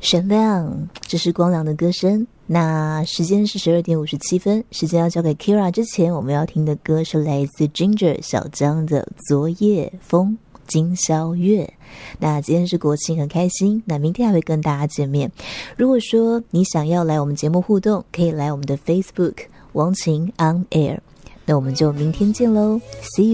闪亮，这是光良的歌声。那时间是12点57分，时间要交给 Kira 之前，我们要听的歌是来自 Ginger 小张的《昨夜风今宵月》。那今天是国庆，很开心。那明天还会跟大家见面。如果说你想要来我们节目互动，可以来我们的 Facebook 王晴 On Air。那我们就明天见喽 ，See you。